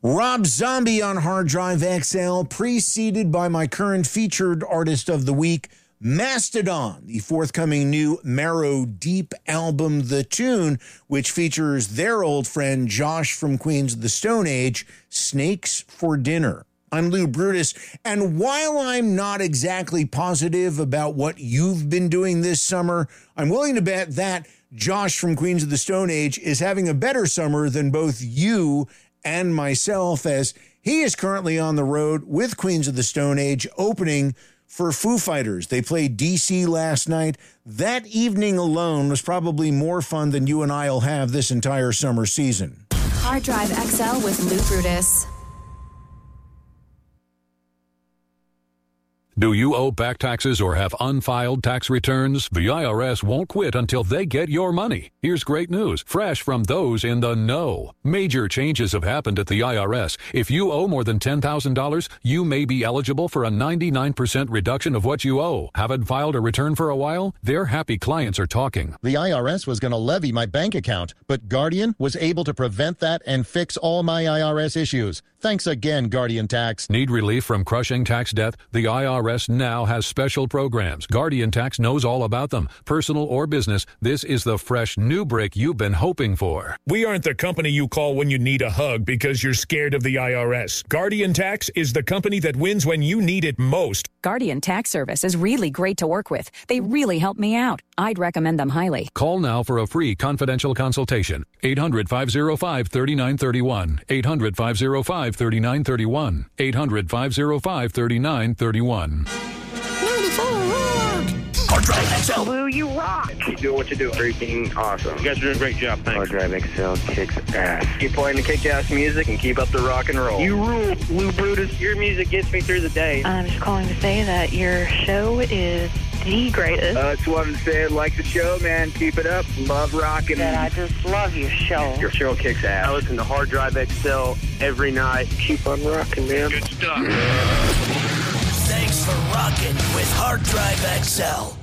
Rob Zombie on Hard Drive XL, preceded by my current featured artist of the week, Mastodon, the forthcoming new Marrow Deep album, The Tune, which features their old friend Josh from Queens of the Stone Age, Snakes for Dinner. I'm Lou Brutus, and while I'm not exactly positive about what you've been doing this summer, I'm willing to bet that Josh from Queens of the Stone Age is having a better summer than both you and myself, as he is currently on the road with Queens of the Stone Age opening for Foo Fighters. They played D.C. last night. That evening alone was probably more fun than you and I will have this entire summer season. Hard Drive XL with Lou Brutus. Do you owe back taxes or have unfiled tax returns? The IRS won't quit until they get your money. Here's great news, fresh from those in the know. Major changes have happened at the IRS. If you owe more than $10,000, you may be eligible for a 99% reduction of what you owe. Haven't filed a return for a while? Their happy clients are talking. The IRS was going to levy my bank account, but Guardian was able to prevent that and fix all my IRS issues. Thanks again, Guardian Tax. Need relief from crushing tax debt? The IRS now has special programs. Guardian Tax knows all about them. Personal or business, this is the fresh new break you've been hoping for. We aren't the company you call when you need a hug because you're scared of the IRS. Guardian Tax is the company that wins when you need it most. Guardian Tax Service is really great to work with. They really help me out. I'd recommend them highly. Call now for a free confidential consultation. 800-505-3931. 800-505-3931. 800-505-3931. Hard Drive XL. Lou, you rock. Keep doing what you do. Freaking awesome. You guys are doing a great job. Thanks. Hard Drive XL kicks ass. Keep playing the kick-ass music and keep up the rock and roll. You rule, Lou Brutus. Your music gets me through the day. I'm just calling to say that your show is the greatest. I just wanted to say I like the show, man. Keep it up. Love rocking. That I just love your show. Your show kicks ass. I listen to Hard Drive XL every night. Keep on rocking, man. Good stuff. Thanks for rocking with Hard Drive XL.